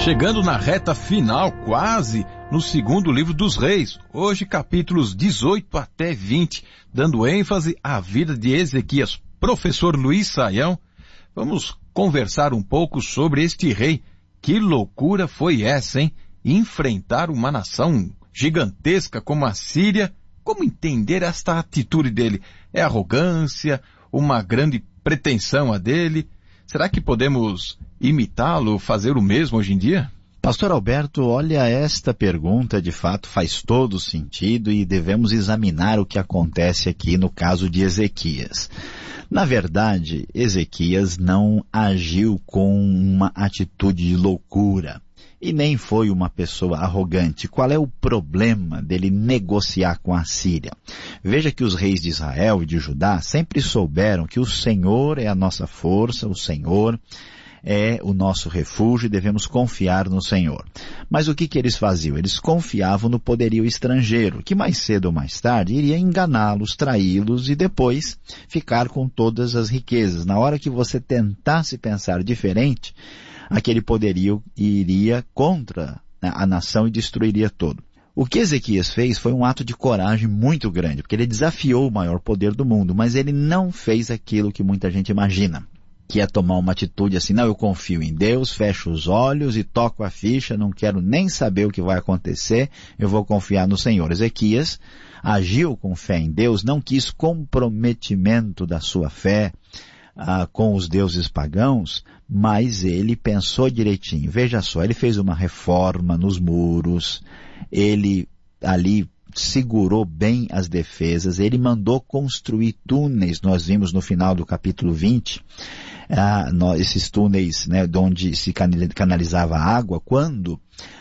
Chegando na reta final, quase, no segundo livro dos Reis, hoje capítulos 18 até 20, dando ênfase à vida de Ezequias. Professor Luiz Saião, vamos conversar um pouco sobre este rei. Que loucura foi essa, hein? Enfrentar uma nação gigantesca como a Síria. Como entender esta atitude dele? É arrogância? Uma grande pretensão a dele? Será que podemos imitá-lo, fazer o mesmo hoje em dia? Pastor Alberto, olha, esta pergunta de fato faz todo sentido e devemos examinar o que acontece aqui no caso de Ezequias. Na verdade, Ezequias não agiu com uma atitude de loucura e nem foi uma pessoa arrogante. Qual é o problema dele negociar com a Síria? Veja que os reis de Israel e de Judá sempre souberam que o Senhor é a nossa força, o Senhor é o nosso refúgio e devemos confiar no Senhor. Mas o que eles faziam? Eles confiavam no poderio estrangeiro, que mais cedo ou mais tarde iria enganá-los, traí-los e depois ficar com todas as riquezas. Na hora que você tentasse pensar diferente, aquele poderio iria contra a nação e destruiria todo. O que Ezequias fez foi um ato de coragem muito grande, porque ele desafiou o maior poder do mundo, mas ele não fez aquilo que muita gente imagina, que é tomar uma atitude assim: não, eu confio em Deus, fecho os olhos e toco a ficha, não quero nem saber o que vai acontecer, eu vou confiar no Senhor. Ezequias agiu com fé em Deus, não quis comprometimento da sua fé com os deuses pagãos, mas ele pensou direitinho. Veja só, ele fez uma reforma nos muros, ele ali segurou bem as defesas, ele mandou construir túneis. Nós vimos no final do capítulo 20, esses túneis, né, de onde se canalizava água. Quando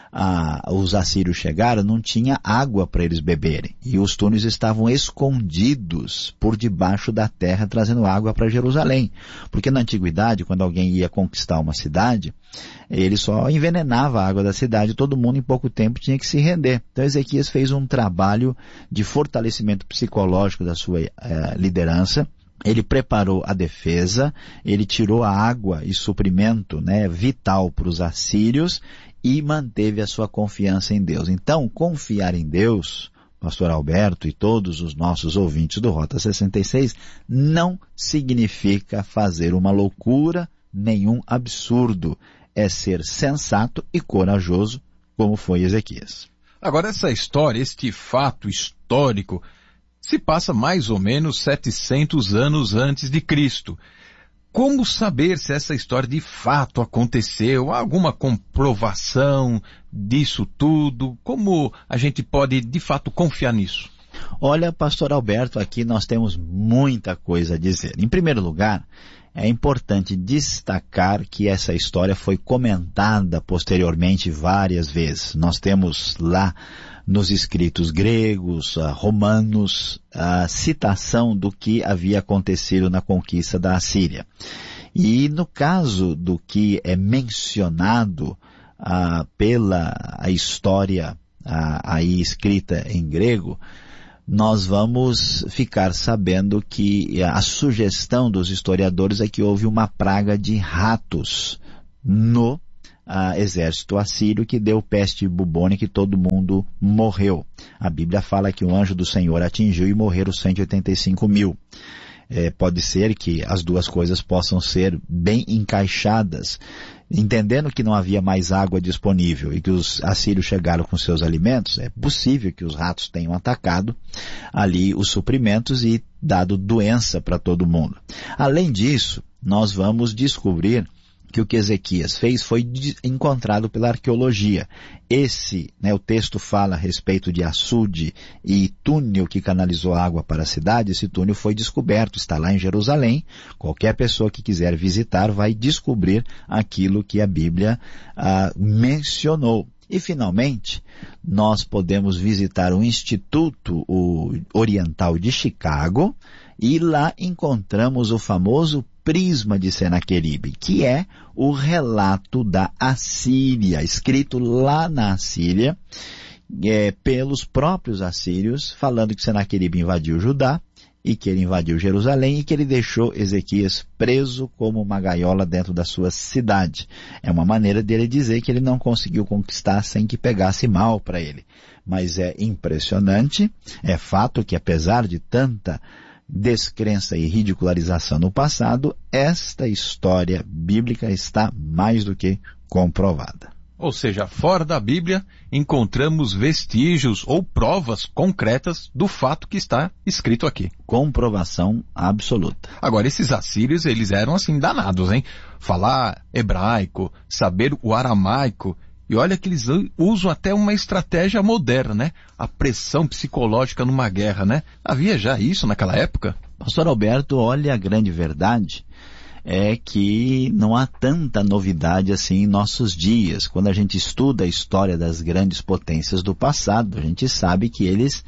os assírios chegaram, não tinha água para eles beberem, e os túneis estavam escondidos por debaixo da terra, trazendo água para Jerusalém, porque na antiguidade, quando alguém ia conquistar uma cidade, ele só envenenava a água da cidade, todo mundo em pouco tempo tinha que se render. Então Ezequias fez um trabalho de fortalecimento psicológico da sua liderança. Ele preparou a defesa, ele tirou a água e suprimento, né, vital para os assírios, e manteve a sua confiança em Deus. Então, confiar em Deus, Pastor Alberto e todos os nossos ouvintes do Rota 66, não significa fazer uma loucura, nenhum absurdo. É ser sensato e corajoso, como foi Ezequias. Agora, essa história, este fato histórico, se passa mais ou menos 700 anos antes de Cristo. Como saber se essa história de fato aconteceu? Há alguma comprovação disso tudo? Como a gente pode de fato confiar nisso? Olha, Pastor Alberto, aqui nós temos muita coisa a dizer. Em primeiro lugar, é importante destacar que essa história foi comentada posteriormente várias vezes. Nós temos lá nos escritos gregos, romanos, a citação do que havia acontecido na conquista da Assíria. E no caso do que é mencionado pela história aí escrita em grego, nós vamos ficar sabendo que a sugestão dos historiadores é que houve uma praga de ratos no exército assírio, que deu peste bubônica e todo mundo morreu. A Bíblia fala que o anjo do Senhor atingiu e morreram 185 mil. Pode ser que as duas coisas possam ser bem encaixadas. Entendendo que não havia mais água disponível e que os assírios chegaram com seus alimentos, é possível que os ratos tenham atacado ali os suprimentos e dado doença para todo mundo. Além disso, nós vamos descobrir que o que Ezequias fez foi encontrado pela arqueologia. O texto fala a respeito de açude e túnel que canalizou água para a cidade. Esse túnel foi descoberto, está lá em Jerusalém. Qualquer pessoa que quiser visitar vai descobrir aquilo que a Bíblia mencionou. E, finalmente, nós podemos visitar o Instituto Oriental de Chicago, e lá encontramos o famoso Prisma de Senaqueribe, que é o relato da Assíria, escrito lá na Assíria, pelos próprios assírios, falando que Senaqueribe invadiu Judá e que ele invadiu Jerusalém e que ele deixou Ezequias preso como uma gaiola dentro da sua cidade. É uma maneira dele dizer que ele não conseguiu conquistar sem que pegasse mal para ele. Mas é impressionante, é fato que apesar de tanta descrença e ridicularização no passado, esta história bíblica está mais do que comprovada. Ou seja, fora da Bíblia, encontramos vestígios ou provas concretas do fato que está escrito aqui. Comprovação absoluta. Agora, esses assírios, eles eram assim danados, hein? Falar hebraico, saber o aramaico, e olha que eles usam até uma estratégia moderna, né? A pressão psicológica numa guerra, né? Havia já isso naquela época? Pastor Alberto, olha, a grande verdade é que não há tanta novidade assim em nossos dias. Quando a gente estuda a história das grandes potências do passado, a gente sabe que eles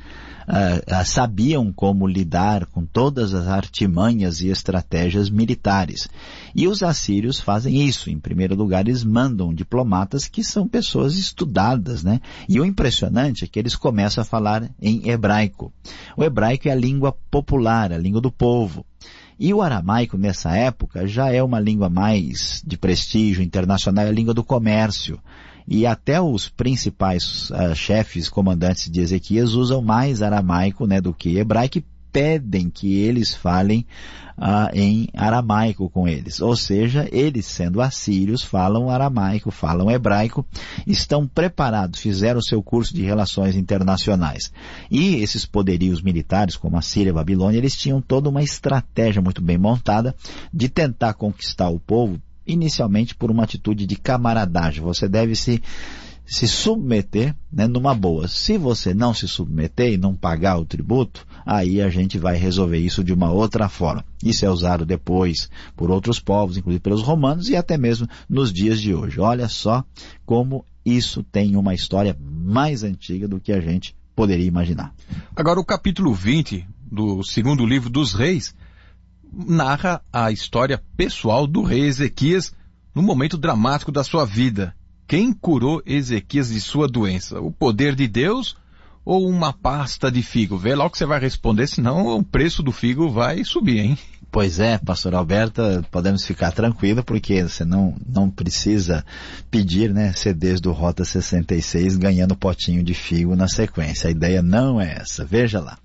sabiam como lidar com todas as artimanhas e estratégias militares. E os assírios fazem isso. Em primeiro lugar, eles mandam diplomatas que são pessoas estudadas, né? E o impressionante é que eles começam a falar em hebraico. O hebraico é a língua popular, a língua do povo. E o aramaico, nessa época, já é uma língua mais de prestígio internacional, é a língua do comércio. E até os principais chefes, comandantes de Ezequias, usam mais aramaico, né, do que hebraico, e pedem que eles falem em aramaico com eles. Ou seja, eles, sendo assírios, falam aramaico, falam hebraico, estão preparados, fizeram o seu curso de relações internacionais. E esses poderios militares, como a Síria e a Babilônia, eles tinham toda uma estratégia muito bem montada de tentar conquistar o povo, inicialmente por uma atitude de camaradagem. Você deve se submeter, né, numa boa. Se você não se submeter e não pagar o tributo, aí a gente vai resolver isso de uma outra forma. Isso é usado depois por outros povos, inclusive pelos romanos e até mesmo nos dias de hoje. Olha só como isso tem uma história mais antiga do que a gente poderia imaginar. Agora, o capítulo 20 do segundo livro dos Reis narra a história pessoal do rei Ezequias no momento dramático da sua vida. Quem curou Ezequias de sua doença? O poder de Deus ou uma pasta de figo? Vê lá o que você vai responder, senão o preço do figo vai subir, hein? Pois é, pastor Alberto, podemos ficar tranquilo, porque você não precisa pedir, né, CDs do Rota 66 ganhando potinho de figo na sequência. A ideia não é essa. Veja lá.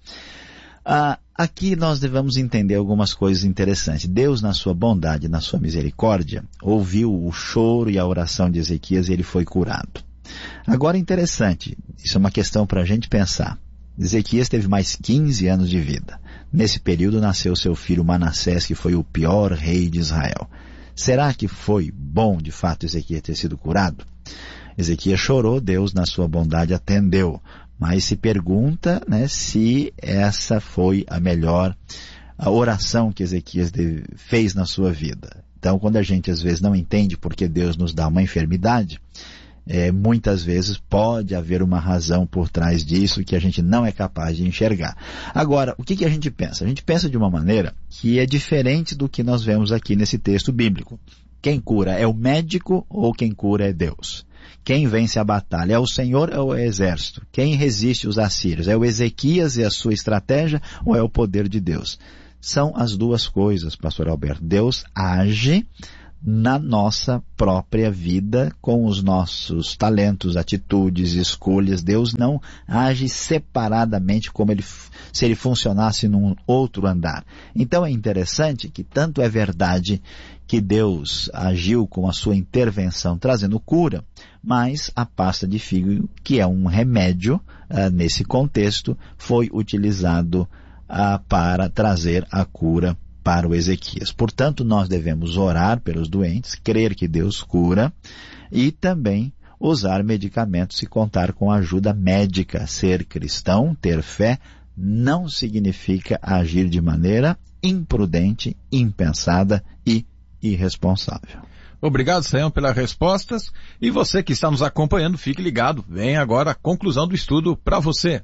Aqui nós devemos entender algumas coisas interessantes. Deus, na sua bondade, na sua misericórdia, ouviu o choro e a oração de Ezequias e ele foi curado. Agora, interessante, isso é uma questão para a gente pensar. Ezequias teve mais 15 anos de vida. Nesse período nasceu seu filho Manassés, que foi o pior rei de Israel. Será que foi bom, de fato, Ezequias ter sido curado? Ezequias chorou, Deus, na sua bondade, atendeu. Mas se pergunta, né, se essa foi a melhor oração que Ezequias fez na sua vida. Então, quando a gente às vezes não entende porque Deus nos dá uma enfermidade, muitas vezes pode haver uma razão por trás disso que a gente não é capaz de enxergar. Agora, o que a gente pensa? A gente pensa de uma maneira que é diferente do que nós vemos aqui nesse texto bíblico. Quem cura é o médico ou quem cura é Deus? Quem vence a batalha é o Senhor ou é o exército? Quem resiste os assírios? É o Ezequias e a sua estratégia ou é o poder de Deus? São as duas coisas, pastor Alberto. Deus age na nossa própria vida com os nossos talentos, atitudes, escolhas. Deus não age separadamente como se ele funcionasse num outro andar. Então é interessante que tanto é verdade que Deus agiu com a sua intervenção trazendo cura, mas a pasta de figo, que é um remédio nesse contexto, foi utilizado para trazer a cura para o Ezequias. Portanto, nós devemos orar pelos doentes, crer que Deus cura e também usar medicamentos e contar com a ajuda médica. Ser cristão, ter fé, não significa agir de maneira imprudente, impensada e irresponsável. Obrigado, Sayão, pelas respostas. E você que está nos acompanhando, fique ligado. Vem agora a conclusão do estudo para você.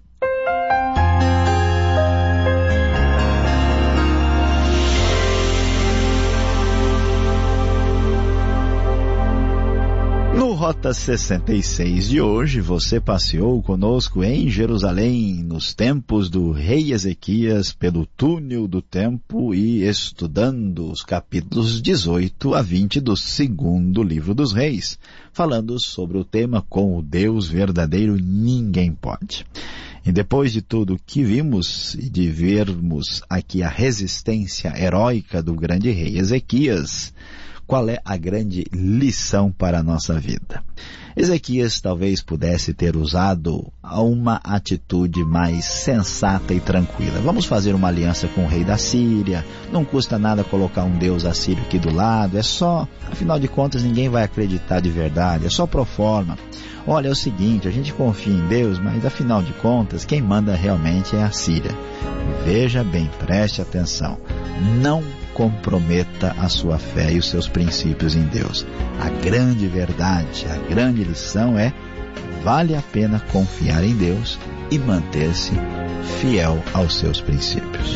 No Rota 66 de hoje, você passeou conosco em Jerusalém, nos tempos do rei Ezequias, pelo túnel do tempo e estudando os capítulos 18 a 20 do segundo livro dos reis, falando sobre o tema com o Deus verdadeiro ninguém pode. E depois de tudo que vimos e de vermos aqui a resistência heróica do grande rei Ezequias, qual é a grande lição para a nossa vida? Ezequias talvez pudesse ter usado uma atitude mais sensata e tranquila. Vamos fazer uma aliança com o rei da Síria, não custa nada colocar um deus assírio aqui do lado, é só, afinal de contas ninguém vai acreditar de verdade, é só pro forma. Olha, é o seguinte, a gente confia em Deus, mas afinal de contas quem manda realmente é a Síria. Veja bem, preste atenção, não comprometa a sua fé e os seus princípios em Deus. A grande verdade, a grande lição é: vale a pena confiar em Deus e manter-se fiel aos seus princípios.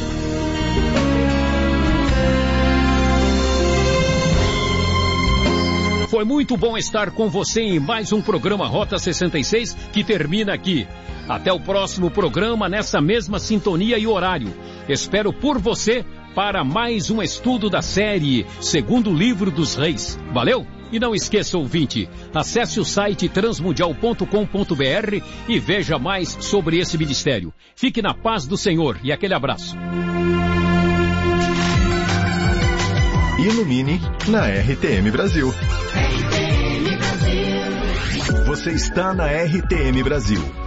Foi muito bom estar com você em mais um programa Rota 66 que termina aqui. Até o próximo programa nessa mesma sintonia e horário. Espero por você para mais um estudo da série Segundo Livro dos Reis. Valeu? E não esqueça, ouvinte, acesse o site transmundial.com.br e veja mais sobre esse ministério. Fique na paz do Senhor e aquele abraço. Ilumine na RTM Brasil. Você está na RTM Brasil.